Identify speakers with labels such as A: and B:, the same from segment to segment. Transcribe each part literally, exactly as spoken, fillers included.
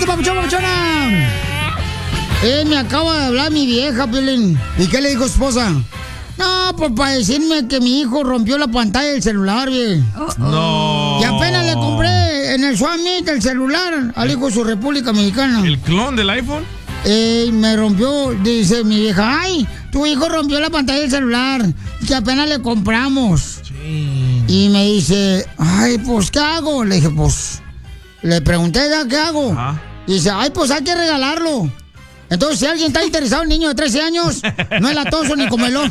A: papuchón, papuchona! Eh, me acaba de hablar mi vieja, Piolín. ¿Y qué le dijo su esposa? No, pues para decirme que mi hijo rompió la pantalla del celular, bien.
B: Oh, oh. No.
A: Y apenas le compré en el Swamit el celular al hijo de su República Mexicana.
B: ¿El clon del iPhone?
A: Eh, me rompió, dice mi vieja, ay, tu hijo rompió la pantalla del celular, que apenas le compramos. Sí. Y me dice, ay, pues, ¿qué hago? Le dije, pues, le pregunté, ¿ya qué hago? Ajá. Y dice, ay, pues hay que regalarlo. Entonces, si alguien está interesado en un niño de trece años, no es latoso ni comelón.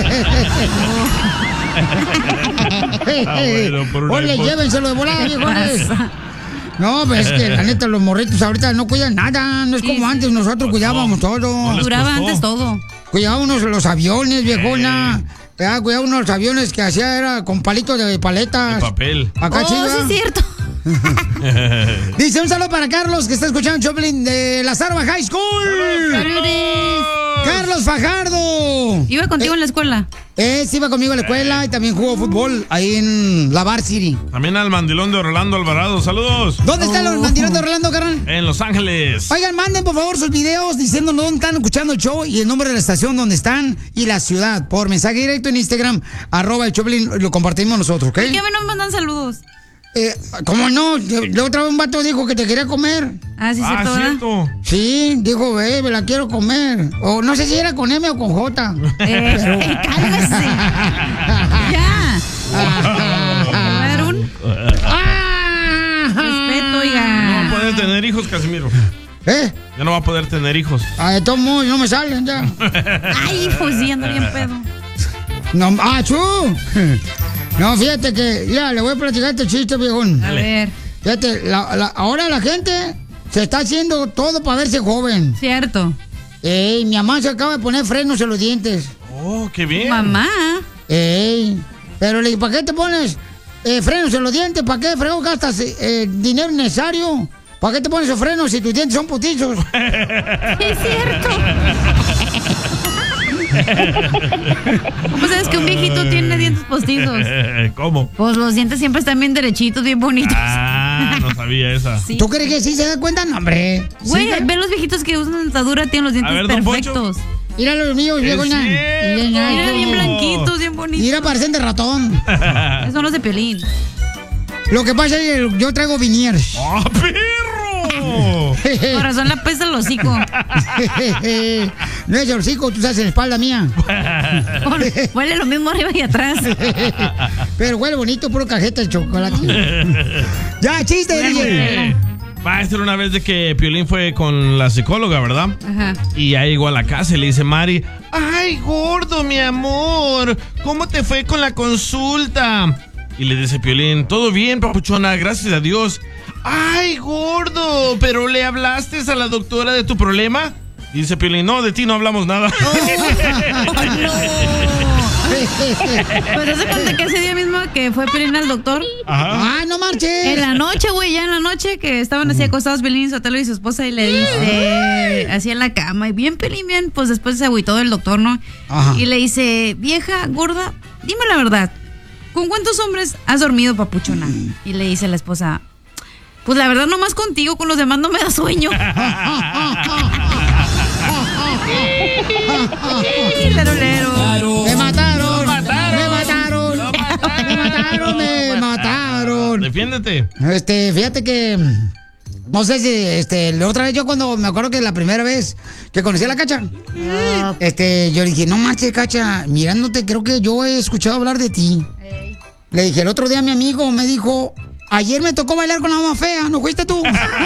A: Ah, bueno, Ole, llévenselo de volada, viejones. No, pues es que la neta, los morritos ahorita no cuidan nada. No es como antes, nosotros cuidábamos todo.
C: No duraba antes todo.
A: Cuidábamos los aviones, viejona. Eh. Cuidábamos los aviones que hacía era con palitos de paletas.
B: De papel.
A: Acá,
C: oh, sí es cierto.
A: Dice un saludo para Carlos, que está escuchando Choplin de la Sarva High School.
C: ¡Saludos!
A: Carlos Fajardo.
C: ¿Iba contigo
A: eh,
C: en la escuela?
A: Eh, sí, iba conmigo a la escuela y también jugó fútbol ahí en la Bar City.
B: También al mandilón de Orlando Alvarado, saludos.
A: ¿Dónde está el mandilón de Orlando, carnal?
B: En Los Ángeles.
A: Oigan, manden por favor sus videos diciéndonos dónde están escuchando el show y el nombre de la estación donde están y la ciudad. Por mensaje directo en Instagram, arroba el Choplin, lo compartimos nosotros, ¿ok?
C: ¿Por qué a mí no me mandan saludos?
A: Eh, ¿Cómo no? La otra vez un vato dijo que te quería comer.
C: Ah, sí, cierto,
B: ah, ¿cierto?
A: Sí, dijo, ve, me la quiero comer. O no sé si era con M o con J.
C: Eh, Pero... eh cálmese. Ya. ¿Va a dar un? Respeto, oiga.
B: No va a poder tener hijos, Casimiro.
A: ¿Eh?
B: Ya no va a poder tener hijos.
A: Ah, de todos modos, no me salen ya.
C: Ay, pues sí, ando bien pedo.
A: No, ¡ah, chu! No, fíjate que, ya, le voy a platicar este chiste, viejón.
C: A ver.
A: Fíjate, la, la, ahora la gente se está haciendo todo para verse joven.
C: Cierto.
A: Ey, mi mamá se acaba de poner frenos en los dientes.
B: Oh, qué bien.
C: Mamá.
A: Ey, pero le dije, ¿para qué te pones eh, frenos en los dientes? ¿Para qué frego gastas eh, dinero innecesario? ¿Para qué te pones esos frenos si tus dientes son putizos?
C: Es cierto. ¿Cómo sabes que un viejito tiene dientes postizos?
B: ¿Cómo?
C: Pues los dientes siempre están bien derechitos, bien bonitos.
B: Ah, no sabía esa.
C: Sí.
A: ¿Tú crees que sí se da cuenta? No, hombre.
C: Güey,
A: ¿Sí?
C: ve los viejitos que usan dentadura, tienen los dientes
B: ver, don
C: perfectos.
A: Mira los míos, viejo.
B: Es
A: Mira,
C: Mira, bien blanquitos, bien bonitos.
A: Mira, parecen de ratón.
C: Esos son los de Piolín.
A: Lo que pasa es que yo traigo Viniers.
B: ¡Oh, perro!
C: Por razón la pesta el hocico.
A: No es el hocico, tú sabes en la espalda mía.
C: Huele lo mismo arriba y atrás.
A: Pero huele bonito, puro cajeta de chocolate. Ya, chiste, D J.
B: Va a ser una vez de que Piolín fue con la psicóloga, ¿verdad? Ajá. Y ya llegó a la casa y le dice Mari, ay, gordo, mi amor, ¿cómo te fue con la consulta? Y le dice Piolín, todo bien, papuchona, gracias a Dios. Ay, gordo, ¿pero le hablaste a la doctora de tu problema? Y dice Piolín, no, de ti no hablamos nada.
C: Oh, no. Pues hace cuenta que ese día mismo que fue Piolín al doctor.
A: Ajá. Ah, no marches.
C: En la noche, güey, ya en la noche que estaban así acostados Piolín, Sotelo y su esposa y le dice, así en la cama, y bien Piolín, bien, pues después se agüitó el doctor, ¿no? Ajá. Y le dice, vieja, gorda, dime la verdad, ¿con cuántos hombres has dormido, papuchona? Y le dice la esposa, pues la verdad nomás contigo, con los demás no me da sueño. Lero, lero.
A: Me mataron, me mataron, me mataron, me mataron.
B: Defiéndete.
A: Este, fíjate que no sé si, este, la otra vez yo cuando me acuerdo que la primera vez que conocí a la Cacha, uh. este, yo le dije, no manches, Cacha, mirándote, creo que yo he escuchado hablar de ti. Hey. Le dije, el otro día mi amigo me dijo, ayer me tocó bailar con la más fea, ¿no fuiste tú?
C: Oh,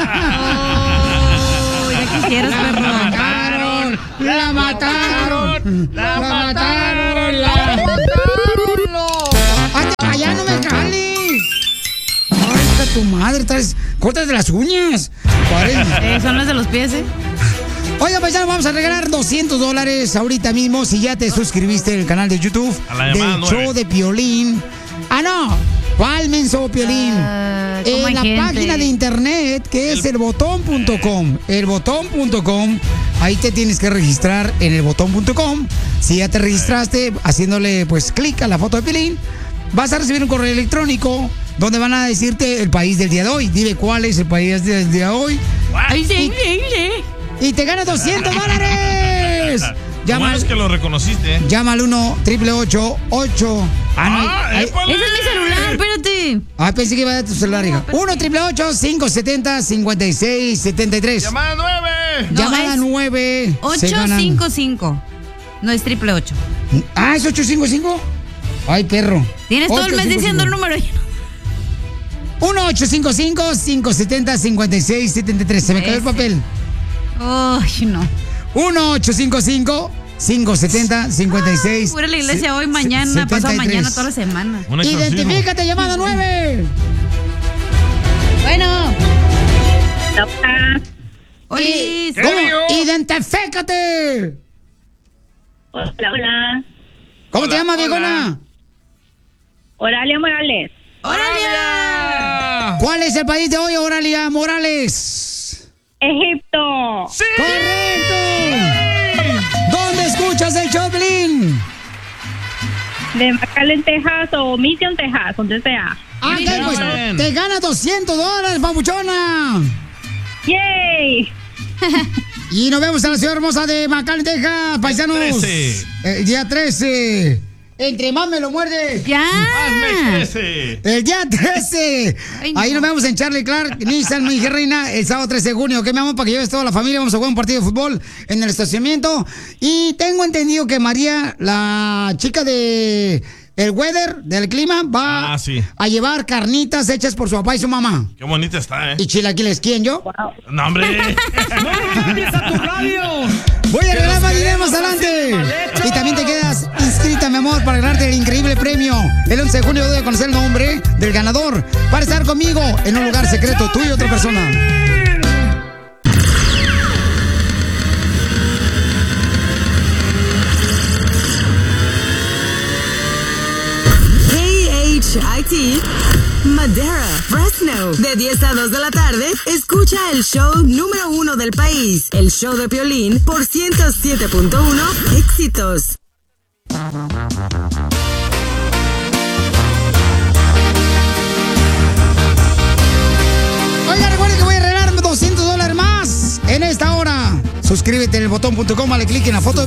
C: ya quisieras, perro.
A: La mataron, la mataron, la mataron, la mataron. ¡Hasta allá no me jales! ¡Ay, hija tu madre! Traes cortas de las uñas.
C: Eh, son las de los pies, ¿eh?
A: Oiga, pues ya vamos a regalar doscientos dólares ahorita mismo si ya te suscribiste al canal de YouTube del show de Piolín. Ah, no. ¿Cuál menso, Piolín? Uh, en la gente? Página de internet que es el botón punto com. el botón punto com. Ahí te tienes que registrar en el botón punto com. Si ya te registraste haciéndole pues clic a la foto de Piolín, vas a recibir un correo electrónico donde van a decirte el país del día de hoy. Dime cuál es el país del día de hoy.
C: Ay, sí, sí, sí.
A: Y te ganas doscientos dólares.
B: Llama al, es que lo reconociste.
A: Llama al uno, triple ocho, ocho.
B: Ah, no. Ah,
C: ese es mi celular, espérate.
A: Ah, pensé que iba a dar tu celular, hija.
C: No,
A: uno, triple ocho, cinco setenta, cincuenta y seis, setenta y tres.
B: Llamada nueve.
C: No,
A: Llamada nueve.
C: ocho cinco cinco. No es triple ocho.
A: Ah, ¿es ocho cinco cinco? Ay, perro.
C: Tienes todo el mes diciendo el número.
A: uno ocho cinco cinco, cinco setenta, cincuenta y seis, setenta y tres. Se me cayó el papel.
C: Ay, no.
A: uno ocho cinco cinco, cinco setenta, cincuenta y seis.
C: Voy a la iglesia hoy, mañana, pasado mañana, toda la semana.
A: Identifícate, llamada nueve.
C: Bueno.
D: Hola.
C: Olis.
A: ¿Cómo? Identifícate.
D: Hola, hola.
A: ¿Cómo
B: hola,
A: te llamas,
B: hola.
A: viejona?
D: Oralia Morales.
C: ¡Oralia!
A: ¿Cuál es el país de hoy, Oralia Morales?
D: Egipto.
B: ¡Sí!
A: ¡Correcto! ¿Dónde escuchas el Choplin?
D: De McAllen, Texas o Mission, Texas, donde sea.
A: Ah, okay, pues te ganas doscientos dólares, papuchona.
D: ¡Yay!
A: Y nos vemos en la ciudad hermosa de McAllen, Texas, paisanos.
B: trece.
A: El día trece. Entre más me lo muerde.
C: ¡Ya!
B: Más me crece.
A: El día trece.
C: Ay, no.
A: Ahí nos vemos en Charlie Clark, Nissan, mi hija reina, el sábado trece de junio. ¿Qué, mi amor? Para que lleves toda la familia. Vamos a jugar un partido de fútbol en el estacionamiento. Y tengo entendido que María, la chica de el weather, del clima, va
B: Ah, sí.
A: a llevar carnitas hechas por su papá y su mamá.
B: Qué bonita está, ¿eh?
A: Y chilaquiles, ¿quién, yo?
B: No, hombre.
E: ¡No cambies a tu radio!
A: Voy a arreglar más dinero más adelante. Y también te quedas inscrita, mi amor, para ganarte el increíble premio. El once de junio debe conocer el nombre del ganador para estar conmigo en un lugar secreto, tú y otra persona.
F: K H I T Madera, Fresno. De diez a dos de la tarde, escucha el show número uno del país, el show de Piolín por ciento siete punto uno Éxitos.
A: Oiga, recuerden que voy a regalar doscientos dólares más en esta hora. Suscríbete en el botón punto com, dale clic en la foto